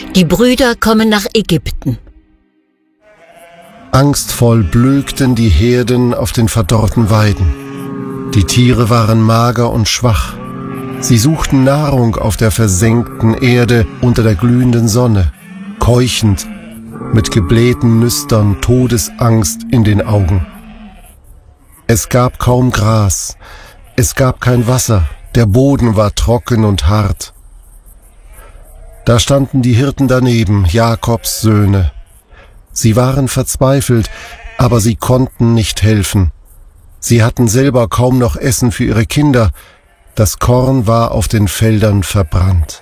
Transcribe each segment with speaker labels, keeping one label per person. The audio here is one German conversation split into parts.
Speaker 1: Die Brüder kommen nach Ägypten.
Speaker 2: Angstvoll blökten die Herden auf den verdorrten Weiden. Die Tiere waren mager und schwach. Sie suchten Nahrung auf der versenkten Erde unter der glühenden Sonne, keuchend, mit geblähten Nüstern, Todesangst in den Augen. Es gab kaum Gras, es gab kein Wasser, der Boden war trocken und hart. Da standen die Hirten daneben, Jakobs Söhne. Sie waren verzweifelt, aber sie konnten nicht helfen. Sie hatten selber kaum noch Essen für ihre Kinder. Das Korn war auf den Feldern verbrannt.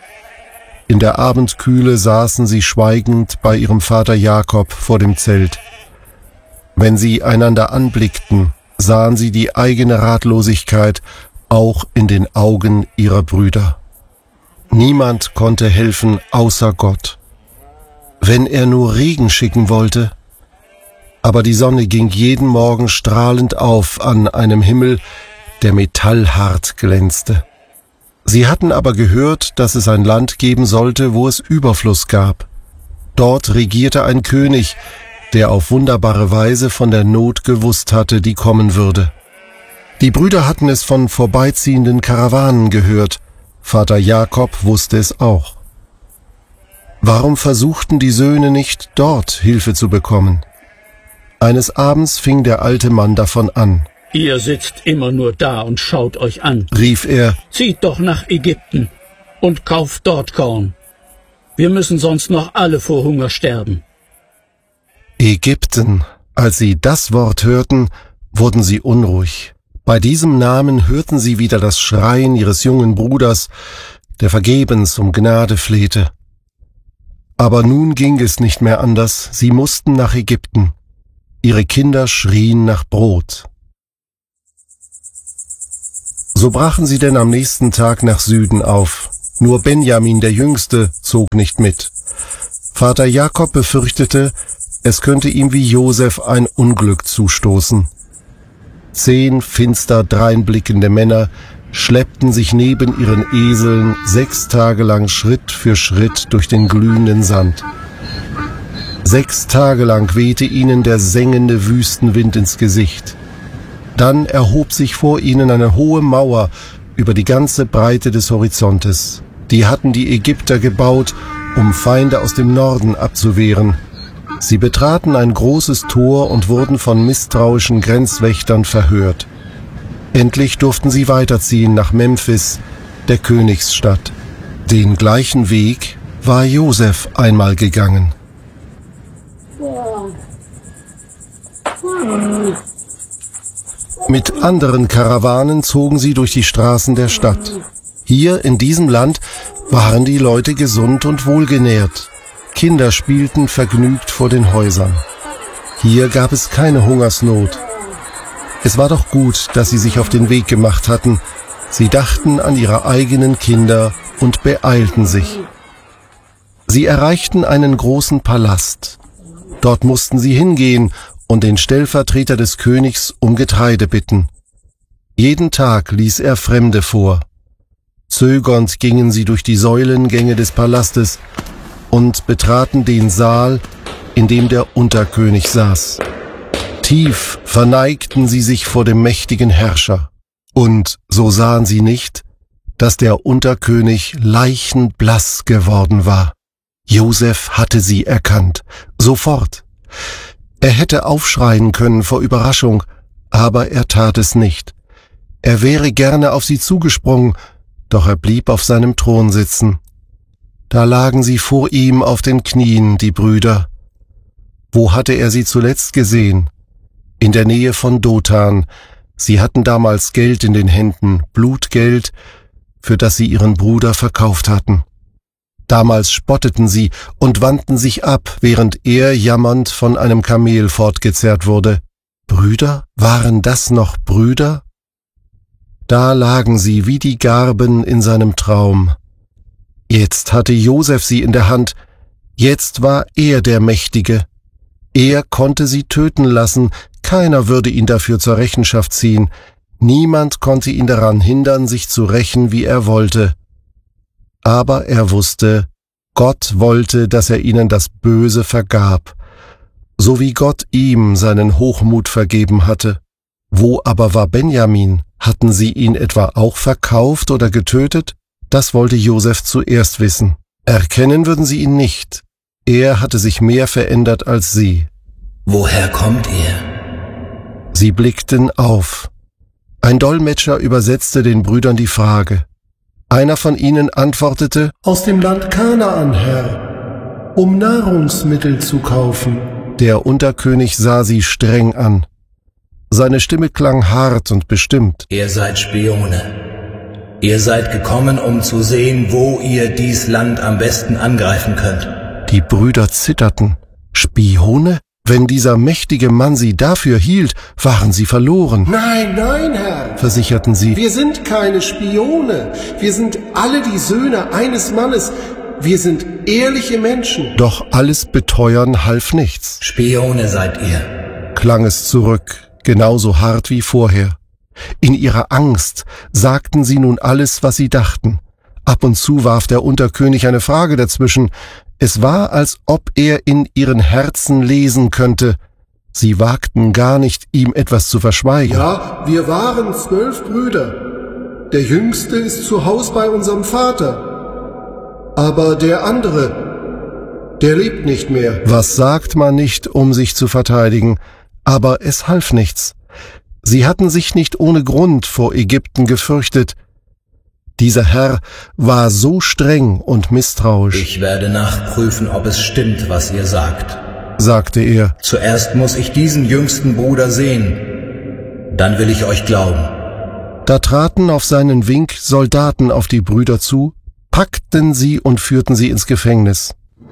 Speaker 2: In der Abendkühle saßen sie schweigend bei ihrem Vater Jakob vor dem Zelt. Wenn sie einander anblickten, sahen sie die eigene Ratlosigkeit auch in den Augen ihrer Brüder. Niemand konnte helfen außer Gott. Wenn er nur Regen schicken wollte. Aber die Sonne ging jeden Morgen strahlend auf an einem Himmel, der metallhart glänzte. Sie hatten aber gehört, dass es ein Land geben sollte, wo es Überfluss gab. Dort regierte ein König, der auf wunderbare Weise von der Not gewusst hatte, die kommen würde. Die Brüder hatten es von vorbeiziehenden Karawanen gehört. Vater Jakob wusste es auch. Warum versuchten die Söhne nicht, dort Hilfe zu bekommen? Eines Abends fing der alte Mann davon an.
Speaker 3: »Ihr sitzt immer nur da und schaut euch an«,
Speaker 2: rief er.
Speaker 3: »Zieht doch nach Ägypten und kauft dort Korn. Wir müssen sonst noch alle vor Hunger sterben.«
Speaker 2: Ägypten. Als sie das Wort hörten, wurden sie unruhig. Bei diesem Namen hörten sie wieder das Schreien ihres jungen Bruders, der vergebens um Gnade flehte. Aber nun ging es nicht mehr anders, sie mussten nach Ägypten. Ihre Kinder schrien nach Brot. So brachen sie denn am nächsten Tag nach Süden auf. Nur Benjamin, der Jüngste, zog nicht mit. Vater Jakob befürchtete, es könnte ihm wie Josef ein Unglück zustoßen. 10 finster dreinblickende Männer schleppten sich neben ihren Eseln 6 Tage lang Schritt für Schritt durch den glühenden Sand. 6 Tage lang wehte ihnen der sengende Wüstenwind ins Gesicht. Dann erhob sich vor ihnen eine hohe Mauer über die ganze Breite des Horizontes. Die hatten die Ägypter gebaut, um Feinde aus dem Norden abzuwehren. Sie betraten ein großes Tor und wurden von misstrauischen Grenzwächtern verhört. Endlich durften sie weiterziehen nach Memphis, der Königsstadt. Den gleichen Weg war Josef einmal gegangen. Mit anderen Karawanen zogen sie durch die Straßen der Stadt. Hier in diesem Land waren die Leute gesund und wohlgenährt. Kinder spielten vergnügt vor den Häusern. Hier gab es keine Hungersnot. Es war doch gut, dass sie sich auf den Weg gemacht hatten. Sie dachten an ihre eigenen Kinder und beeilten sich. Sie erreichten einen großen Palast. Dort mussten sie hingehen und den Stellvertreter des Königs um Getreide bitten. Jeden Tag ließ er Fremde vor. Zögernd gingen sie durch die Säulengänge des Palastes und betraten den Saal, in dem der Unterkönig saß. Tief verneigten sie sich vor dem mächtigen Herrscher. Und so sahen sie nicht, dass der Unterkönig leichenblass geworden war. Josef hatte sie erkannt, sofort. Er hätte aufschreien können vor Überraschung, aber er tat es nicht. Er wäre gerne auf sie zugesprungen, doch er blieb auf seinem Thron sitzen. Da lagen sie vor ihm auf den Knien, die Brüder. Wo hatte er sie zuletzt gesehen? In der Nähe von Dothan. Sie hatten damals Geld in den Händen, Blutgeld, für das sie ihren Bruder verkauft hatten. Damals spotteten sie und wandten sich ab, während er jammernd von einem Kamel fortgezerrt wurde. Brüder? Waren das noch Brüder? Da lagen sie wie die Garben in seinem Traum. Jetzt hatte Josef sie in der Hand, jetzt war er der Mächtige. Er konnte sie töten lassen, keiner würde ihn dafür zur Rechenschaft ziehen, niemand konnte ihn daran hindern, sich zu rächen, wie er wollte. Aber er wusste, Gott wollte, dass er ihnen das Böse vergab, so wie Gott ihm seinen Hochmut vergeben hatte. Wo aber war Benjamin? Hatten sie ihn etwa auch verkauft oder getötet? Das wollte Josef zuerst wissen. Erkennen würden sie ihn nicht. Er hatte sich mehr verändert als sie.
Speaker 4: Woher kommt ihr?
Speaker 2: Sie blickten auf. Ein Dolmetscher übersetzte den Brüdern die Frage. Einer von ihnen antwortete:
Speaker 5: Aus dem Land Kanaan, Herr, um Nahrungsmittel zu kaufen.
Speaker 2: Der Unterkönig sah sie streng an. Seine Stimme klang hart und bestimmt.
Speaker 4: Ihr seid Spione. Ihr seid gekommen, um zu sehen, wo ihr dies Land am besten angreifen könnt.
Speaker 2: Die Brüder zitterten. Spione? Wenn dieser mächtige Mann sie dafür hielt, waren sie verloren.
Speaker 5: Nein, nein, Herr,
Speaker 2: versicherten sie.
Speaker 5: Wir sind keine Spione. Wir sind alle die Söhne eines Mannes. Wir sind ehrliche Menschen.
Speaker 2: Doch alles Beteuern half nichts.
Speaker 4: Spione seid ihr,
Speaker 2: klang es zurück, genauso hart wie vorher. In ihrer Angst sagten sie nun alles, was sie dachten. Ab und zu warf der Unterkönig eine Frage dazwischen. Es war, als ob er in ihren Herzen lesen könnte. Sie wagten gar nicht, ihm etwas zu verschweigen.
Speaker 5: Ja, wir waren 12 Brüder. Der Jüngste ist zu Haus bei unserem Vater. Aber der andere, der lebt nicht mehr.
Speaker 2: Was sagt man nicht, um sich zu verteidigen? Aber es half nichts. Sie hatten sich nicht ohne Grund vor Ägypten gefürchtet. Dieser Herr war so streng und misstrauisch.
Speaker 4: Ich werde nachprüfen, ob es stimmt, was ihr sagt,
Speaker 2: sagte er.
Speaker 4: Zuerst muss ich diesen jüngsten Bruder sehen, dann will ich euch glauben.
Speaker 2: Da traten auf seinen Wink Soldaten auf die Brüder zu, packten sie und führten sie ins Gefängnis.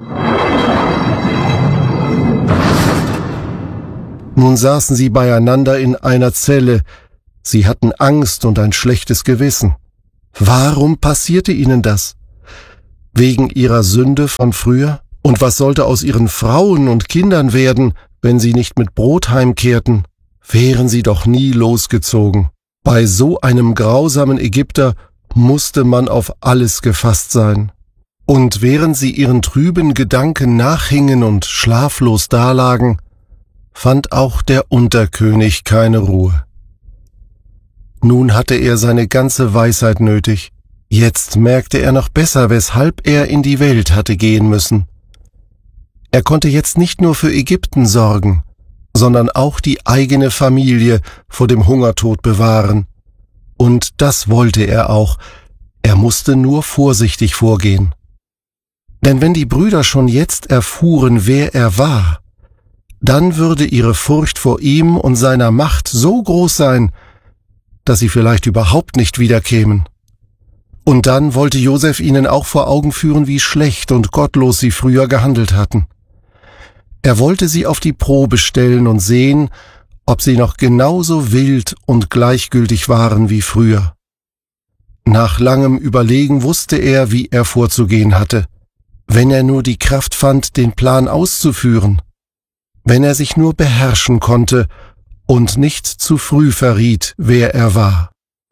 Speaker 2: Nun saßen sie beieinander in einer Zelle. Sie hatten Angst und ein schlechtes Gewissen. Warum passierte ihnen das? Wegen ihrer Sünde von früher? Und was sollte aus ihren Frauen und Kindern werden, wenn sie nicht mit Brot heimkehrten? Wären sie doch nie losgezogen. Bei so einem grausamen Ägypter musste man auf alles gefasst sein. Und während sie ihren trüben Gedanken nachhingen und schlaflos dalagen, fand auch der Unterkönig keine Ruhe. Nun hatte er seine ganze Weisheit nötig. Jetzt merkte er noch besser, weshalb er in die Welt hatte gehen müssen. Er konnte jetzt nicht nur für Ägypten sorgen, sondern auch die eigene Familie vor dem Hungertod bewahren. Und das wollte er auch. Er musste nur vorsichtig vorgehen. Denn wenn die Brüder schon jetzt erfuhren, wer er war, dann würde ihre Furcht vor ihm und seiner Macht so groß sein, dass sie vielleicht überhaupt nicht wiederkämen. Und dann wollte Josef ihnen auch vor Augen führen, wie schlecht und gottlos sie früher gehandelt hatten. Er wollte sie auf die Probe stellen und sehen, ob sie noch genauso wild und gleichgültig waren wie früher. Nach langem Überlegen wusste er, wie er vorzugehen hatte, wenn er nur die Kraft fand, den Plan auszuführen, wenn er sich nur beherrschen konnte und nicht zu früh verriet, wer er war.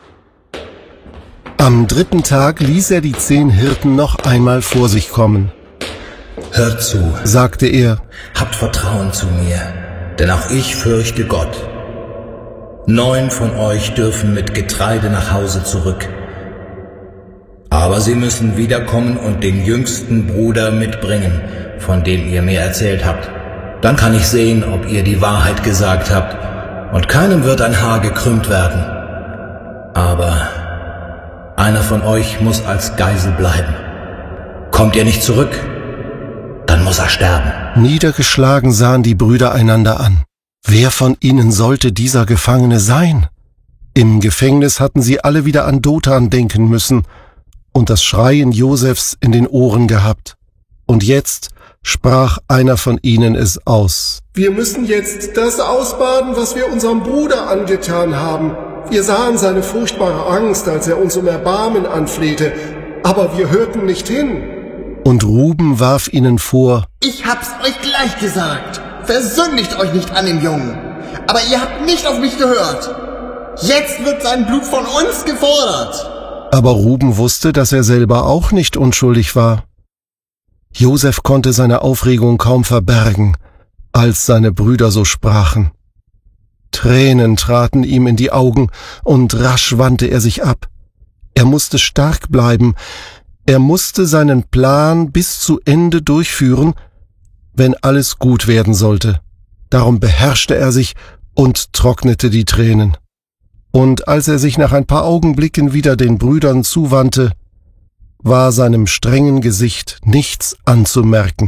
Speaker 2: Am 3. Tag ließ er die 10 Hirten noch einmal vor sich kommen.
Speaker 4: Hört zu,
Speaker 2: sagte er,
Speaker 4: habt Vertrauen zu mir, denn auch ich fürchte Gott. 9 von euch dürfen mit Getreide nach Hause zurück. Aber sie müssen wiederkommen und den jüngsten Bruder mitbringen, von dem ihr mir erzählt habt. Dann kann ich sehen, ob ihr die Wahrheit gesagt habt, und keinem wird ein Haar gekrümmt werden. Aber einer von euch muss als Geisel bleiben. Kommt ihr nicht zurück, dann muss er sterben.
Speaker 2: Niedergeschlagen sahen die Brüder einander an. Wer von ihnen sollte dieser Gefangene sein? Im Gefängnis hatten sie alle wieder an Dothan denken müssen und das Schreien Josefs in den Ohren gehabt. Und jetzt sprach einer von ihnen es aus.
Speaker 5: Wir müssen jetzt das ausbaden, was wir unserem Bruder angetan haben. Wir sahen seine furchtbare Angst, als er uns um Erbarmen anflehte, aber wir hörten nicht hin.
Speaker 2: Und Ruben warf ihnen vor:
Speaker 6: Ich hab's euch gleich gesagt. Versündigt euch nicht an dem Jungen. Aber ihr habt nicht auf mich gehört. Jetzt wird sein Blut von uns gefordert.
Speaker 2: Aber Ruben wusste, dass er selber auch nicht unschuldig war. Josef konnte seine Aufregung kaum verbergen, als seine Brüder so sprachen. Tränen traten ihm in die Augen, und rasch wandte er sich ab. Er musste stark bleiben, er musste seinen Plan bis zu Ende durchführen, wenn alles gut werden sollte. Darum beherrschte er sich und trocknete die Tränen. Und als er sich nach ein paar Augenblicken wieder den Brüdern zuwandte, war seinem strengen Gesicht nichts anzumerken.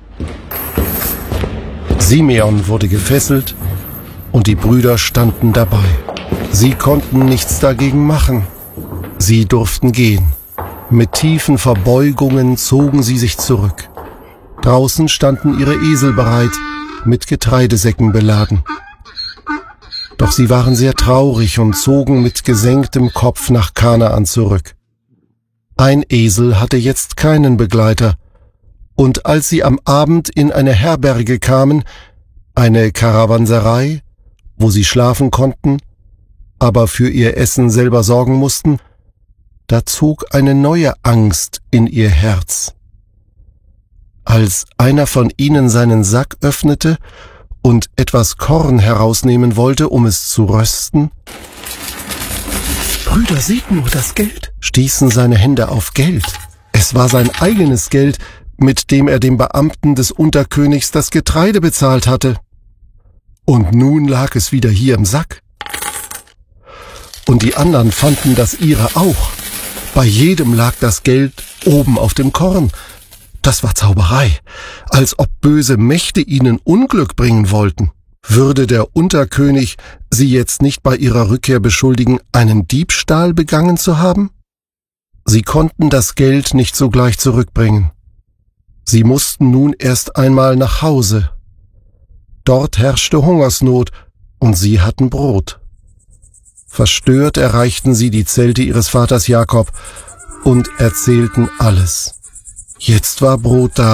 Speaker 2: Simeon wurde gefesselt, und die Brüder standen dabei. Sie konnten nichts dagegen machen. Sie durften gehen. Mit tiefen Verbeugungen zogen sie sich zurück. Draußen standen ihre Esel bereit, mit Getreidesäcken beladen. Doch sie waren sehr traurig und zogen mit gesenktem Kopf nach Kanaan zurück. Ein Esel hatte jetzt keinen Begleiter, und als sie am Abend in eine Herberge kamen, eine Karawanserei, wo sie schlafen konnten, aber für ihr Essen selber sorgen mussten, da zog eine neue Angst in ihr Herz. Als einer von ihnen seinen Sack öffnete und etwas Korn herausnehmen wollte, um es zu rösten, »Brüder, seht nur das Geld«, stießen seine Hände auf Geld. Es war sein eigenes Geld, mit dem er dem Beamten des Unterkönigs das Getreide bezahlt hatte. Und nun lag es wieder hier im Sack. Und die anderen fanden das ihre auch. Bei jedem lag das Geld oben auf dem Korn. Das war Zauberei, als ob böse Mächte ihnen Unglück bringen wollten. Würde der Unterkönig sie jetzt nicht bei ihrer Rückkehr beschuldigen, einen Diebstahl begangen zu haben? Sie konnten das Geld nicht sogleich zurückbringen. Sie mussten nun erst einmal nach Hause. Dort herrschte Hungersnot, und sie hatten Brot. Verstört erreichten sie die Zelte ihres Vaters Jakob und erzählten alles. Jetzt war Brot da,